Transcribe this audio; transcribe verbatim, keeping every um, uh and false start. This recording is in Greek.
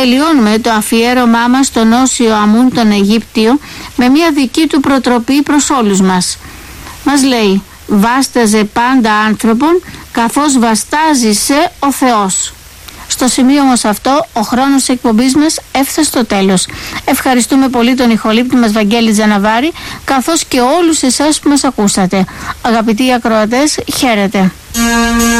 τελειώνουμε το αφιέρωμά μας στον Όσιο Αμούν τον Αιγύπτιο με μια δική του προτροπή προς όλους μας. Μας λέει: βάσταζε πάντα άνθρωπον καθώς βαστάζησε ο Θεός. Στο σημείο όμως αυτό ο χρόνος της εκπομπής μας έφτασε στο τέλος. Ευχαριστούμε πολύ τον ηχολήπτη μας Βαγγέλη Τζαναβάρη, καθώς και όλους εσάς που μας ακούσατε. Αγαπητοί ακροατές, χαίρετε.